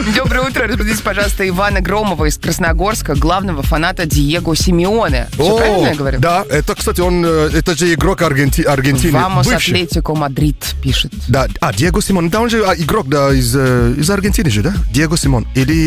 Доброе утро. Разбудите, пожалуйста, Ивана Громова из Красногорска, главного фаната Диего Симеоне. Все правильно я говорю? Да, это, кстати, это же игрок Аргентины. Вамос Атлетико Мадрид пишет. Да, Диего Симон. Да, он же игрок из Аргентины же, да? Диего Симон. Или